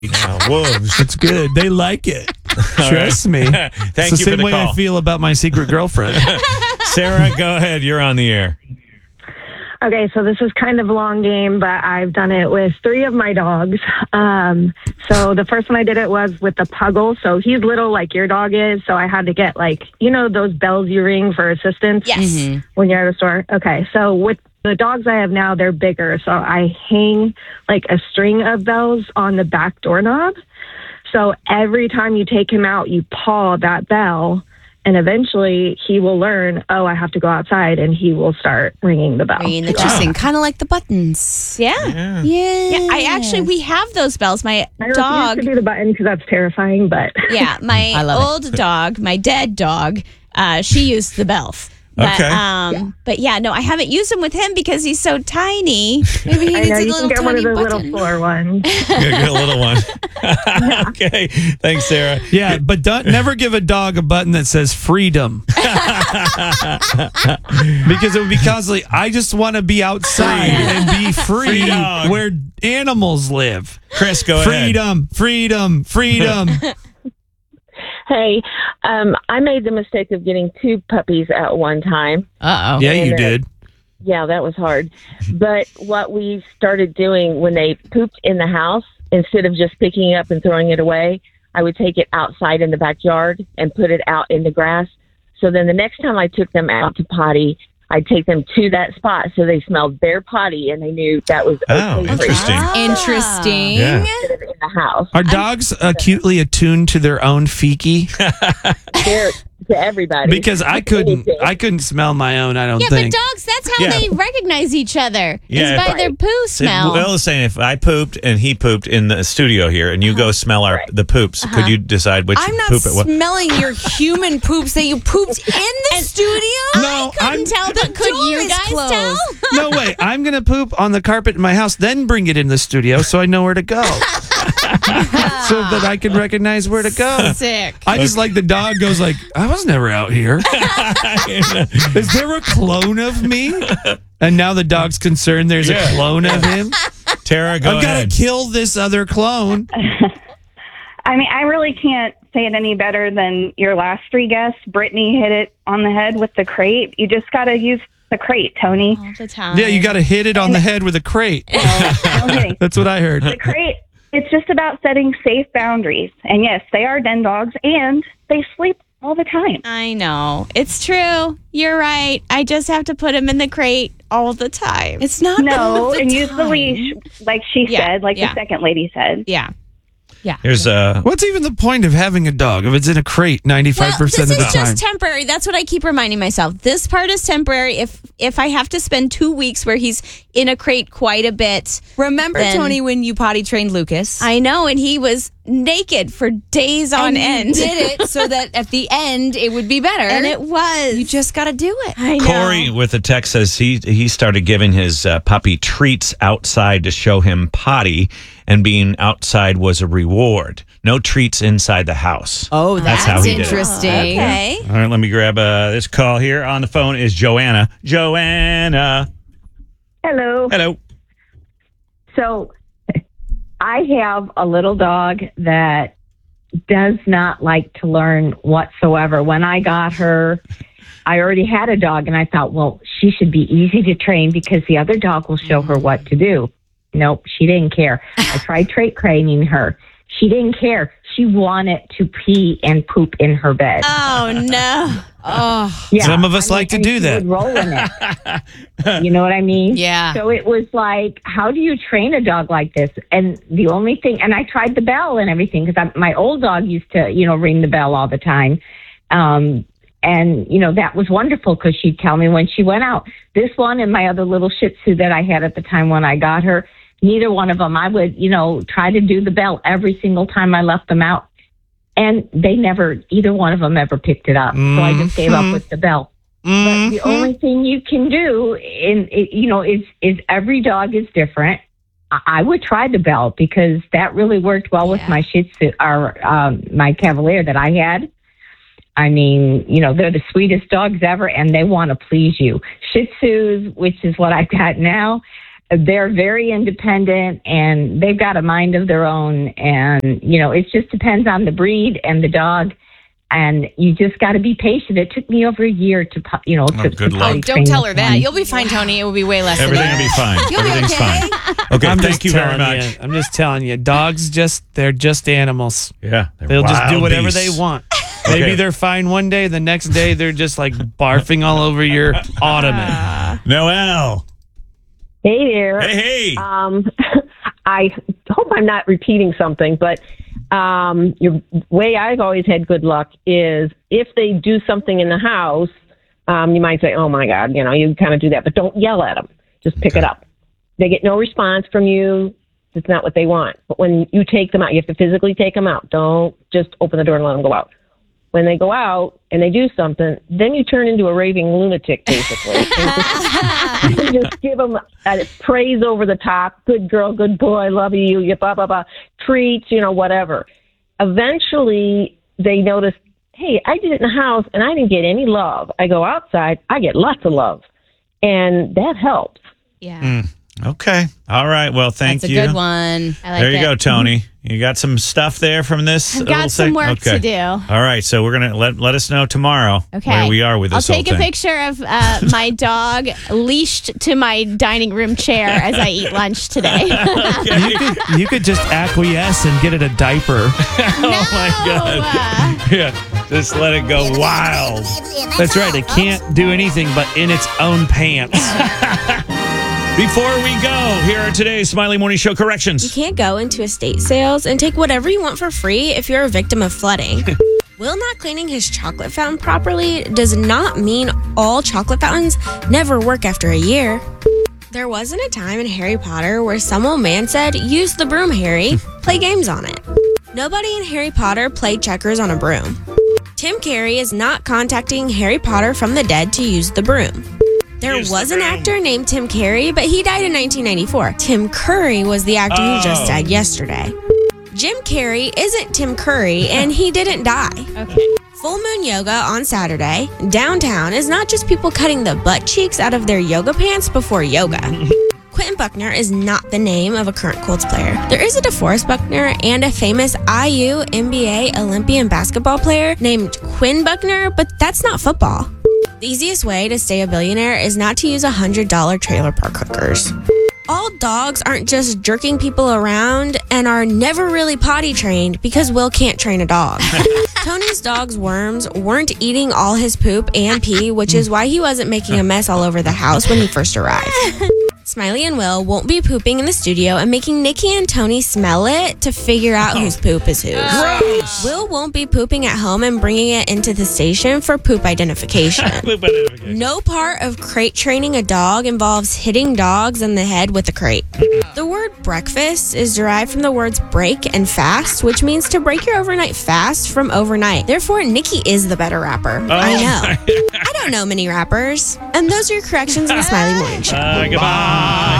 Yeah, wolves. It's good. They like it. Trust me. Thank It's the you for same the way call. I feel about my secret girlfriend. Sarah, go ahead. You're on the air. Okay, so this is kind of a long game, but I've done it with 3 of my dogs. So the first one I did it was with the Puggle. So he's little like your dog is. So I had to get those bells you ring for assistance Yes. when you're at a store. Okay, so with the dogs I have now, they're bigger. So I hang like a string of bells on the back doorknob. So every time you take him out, you paw that bell. And eventually he will learn, I have to go outside, and he will start ringing the bell. Interesting. Kind of like the buttons. Yeah. Yeah. We have those bells. My I refuse dog. to do the button because that's terrifying, but... Yeah, my I love old dog, my dead dog, she used the bells. But, Okay. But yeah, no, I haven't used him with him because he's so tiny. Maybe he I needs know, a you little can get one tiny of the little button. floor ones. Get a little one. Okay. Thanks, Sarah. Yeah, but never give a dog a button that says freedom. Because it would be constantly, I just want to be outside and be free Free dog. where animals live. Chris, go ahead. Freedom, freedom, freedom. Hey, I made the mistake of getting 2 puppies at one time. Uh-oh. Yeah, you did. Yeah, that was hard. But what we started doing when they pooped in the house, instead of just picking it up and throwing it away, I would take it outside in the backyard and put it out in the grass. So then the next time I took them out to potty, I'd take them to that spot so they smelled their potty and they knew that was Oh, okay for interesting. Interesting. Yeah. instead of in the house. Are dogs acutely attuned to their own feces? They're to everybody. Because I couldn't smell my own, I don't Yeah, think. but dogs, that's how Yeah. they recognize each other. Yeah, Is by their poo smell. Will is saying if I pooped and he pooped in the studio here and you go smell the poops, could you decide which I'm not poop it was? smelling your human poops that you pooped in the studio. No, Couldn't tell, but could door you is guys closed. tell? No way. I'm going to poop on the carpet in my house, then bring it in the studio so I know where to go. So that I can recognize where to go. Sick. I just like the dog goes like, I was never out here. Is there a clone of me? And now the dog's concerned there's a clone of him. Tara, go I've got to ahead. kill this other clone. I mean, I really can't say it any better than your last 3 guests. Brittany hit it on the head with the crate. You just got to use the crate, Tony. All the time. Yeah, you got to hit it on the head with a crate. No kidding. That's what I heard. The crate, it's just about setting safe boundaries. And yes, they are den dogs, and they sleep all the time. I know. It's true. You're right. I just have to put him in the crate all the time. It's not all No, the and use the time. leash, like she Yeah, said, like yeah. the second lady said. Yeah. Here's What's even the point of having a dog if it's in a crate 95% Well, this of the is time? just temporary. That's what I keep reminding myself. This part is temporary. If I have to spend 2 weeks where he's in a crate quite a bit. Remember, Then- Tony, when you potty trained Lucas? I know, and he was naked for days on and end. You did it so that at the end it would be better. And it was. You just got to do it. I know. Corey with the text says he started giving his puppy treats outside to show him potty, and being outside was a reward. No treats inside the house. Oh, That's how he did it. interesting. Okay. All right, let me grab this call here. On the phone is Joanna. Joanna. Hello. Hello. So I have a little dog that does not like to learn whatsoever. When I got her, I already had a dog, and I thought, well, she should be easy to train because the other dog will show her what to do. Nope, she didn't care. I tried trait training her. She didn't care. She wanted to pee and poop in her bed. Oh, no. Oh, Yeah, Some of us like to and do she that. would roll in it. You know what I mean? yeah. So it was like, how do you train a dog like this? And the only thing, and I tried the bell and everything because my old dog used to, ring the bell all the time. And, that was wonderful because she'd tell me when she went out. This one and my other little Shih Tzu that I had at the time when I got her, neither one of them, I would, try to do the bell every single time I left them out. And they never, either one of them ever picked it up. So I just gave up with the bell. But the only thing you can do, is every dog is different. I would try the bell because that really worked well with my Shih Tzu, or my Cavalier that I had. I mean, they're the sweetest dogs ever, and they want to please you. Shih Tzus, which is what I got now, they're very independent and they've got a mind of their own. And, it just depends on the breed and the dog. And you just got to be patient. It took me over a year to, good luck. Oh, don't tell her that. You'll be fine, Tony. It will be way less Everything than will be fine. You'll be Everything's okay. fine. Okay, thank you very much. I'm just telling you, dogs they're just animals. Yeah. They'll just do wild whatever beasts. they want. Okay. Maybe they're fine one day, the next day they're just like barfing all over your ottoman. Noelle. Hey there. Hey. I hope I'm not repeating something, but your way I've always had good luck is if they do something in the house, you might say, oh, my God, you kind of do that. But don't yell at them. Just pick it up. They get no response from you. It's not what they want. But when you take them out, you have to physically take them out. Don't just open the door and let them go out. When they go out and they do something, then you turn into a raving lunatic, basically. And just give them praise over the top. Good girl, good boy, love you, blah, blah, blah. Treats, whatever. Eventually, they notice, hey, I did it in the house and I didn't get any love. I go outside, I get lots of love. And that helps. Yeah. Okay. All right. Well, thank That's you. a good one. I like There you it. go, Tony. You got some stuff there from this? I've little got some thing? work Okay. to do. All right. So we're going to let us know tomorrow Okay. where we are with I'll this whole take thing. a picture of my dog leashed to my dining room chair as I eat lunch today. You could just acquiesce and get it a diaper. Oh, my God. Yeah. Just let it go wild. That's right. It can't do anything but in its own pants. Before we go, here are today's Smiley Morning Show corrections. You can't go into estate sales and take whatever you want for free if you're a victim of flooding. Will not cleaning his chocolate fountain properly does not mean all chocolate fountains never work after a year. There wasn't a time in Harry Potter where some old man said, use the broom, Harry. Play games on it. Nobody in Harry Potter played checkers on a broom. Tim Curry is not contacting Harry Potter from the dead to use the broom. There was an actor named Tim Curry, but he died in 1994. Tim Curry was the actor who just died yesterday. Jim Carrey isn't Tim Curry, and he didn't die. Okay. Full Moon Yoga on Saturday. Downtown is not just people cutting the butt cheeks out of their yoga pants before yoga. Quentin Buckner is not the name of a current Colts player. There is a DeForest Buckner and a famous IU NBA Olympian basketball player named Quinn Buckner, but that's not football. The easiest way to stay a billionaire is not to use $100 trailer park hookers. All dogs aren't just jerking people around and are never really potty trained because Will can't train a dog. Tony's dog's worms weren't eating all his poop and pee, which is why he wasn't making a mess all over the house when he first arrived. Smiley and Will won't be pooping in the studio and making Nikki and Tony smell it to figure out whose poop is whose. Gross. Will won't be pooping at home and bringing it into the station for poop identification. No part of crate training a dog involves hitting dogs in the head with a crate. The word breakfast is derived from the words break and fast, which means to break your overnight fast from overnight. Therefore, Nikki is the better rapper. I know. I don't know many rappers. And those are your corrections in the Smiley Morning Show. Goodbye.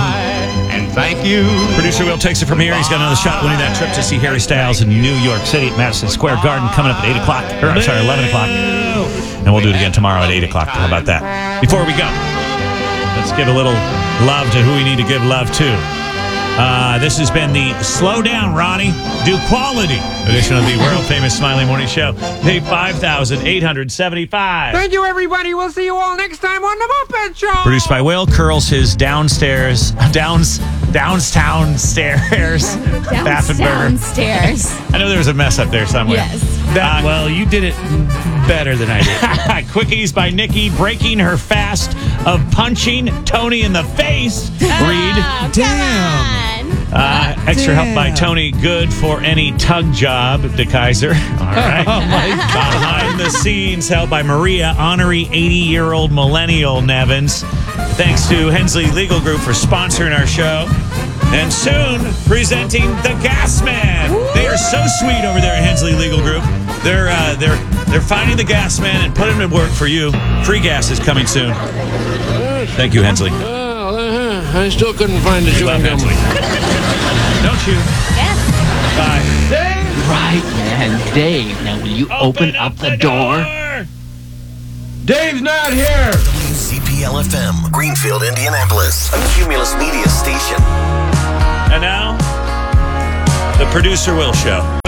And thank you. Producer Will takes it from here. He's got another shot winning that trip to see Harry Styles in New York City at Madison Square Garden coming up at 8 o'clock. Or, I'm sorry, 11 o'clock. And we'll do it again tomorrow at 8 o'clock. How about that? Before we go, let's give a little love to who we need to give love to. This has been the Slow Down, Ronnie. Do Quality edition of the world famous Smiley Morning Show. Pay $5,875. Thank you, everybody. We'll see you all next time on the Muppet Show. Produced by Will, curls his downtown stairs. Downstairs. I know there was a mess up there somewhere. Yes. Well, you did it better than I did. Quickies by Nikki breaking her fast of punching Tony in the face. Read. Damn. Extra help by Tony. Good for any tug job. De Kaiser. All right. Oh, my God. Behind the scenes help by Maria, honorary 80-year-old millennial Nevins. Thanks to Hensley Legal Group for sponsoring our show. And soon presenting the Gas Man. They are so sweet over there at Hensley Legal Group. They're finding the Gas Man and putting him to work for you. Free gas is coming soon. Thank you, Hensley. I still couldn't find the chewing gum. Don't you? Yes. Bye. Right, man. Dave, now will you open up the door? Dave's not here. WCPA WBLFM, Greenfield, Indianapolis, a Cumulus Media station. And now, the Producer Will Show.